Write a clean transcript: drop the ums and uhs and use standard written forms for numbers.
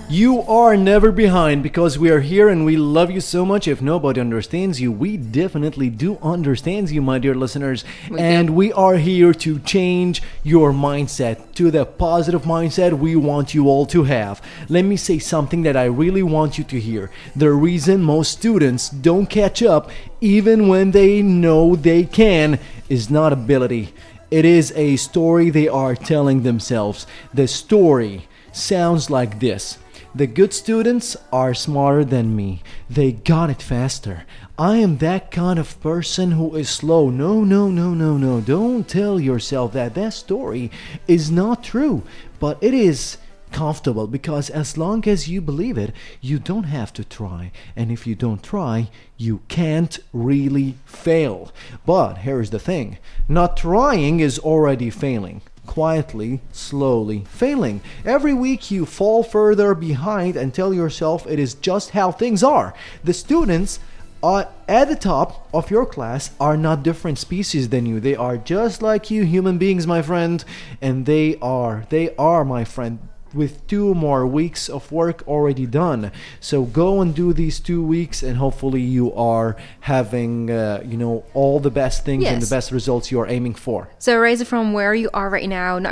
You are never behind because we are here and we love you so much. If nobody understands you, we definitely do understand you, my dear listeners. We are here to change your mindset to the positive mindset we want you all to have. Let me say something that I really want you to hear. The reason most students don't catch up, even when they know they can, is not ability. It is a story they are telling themselves. The story sounds like this. The good students are smarter than me. They got it faster. I am that kind of person who is slow. No, no, no, no, no. Don't tell yourself that. That story is not true. But it is comfortable because as long as you believe it, you don't have to try. And if you don't try, you can't really fail. But here's the thing. Not trying is already failing. Quietly, slowly failing. Every week you fall further behind and tell yourself it is just how things are. The students at the top of your class are not different species than you. They are just like you, human beings, my friend. And they are, my friend, with 2 more weeks of work already done. So go and do these 2 weeks and hopefully you are having all the best things and the best results you are aiming for. So Reza, from where you are right now, not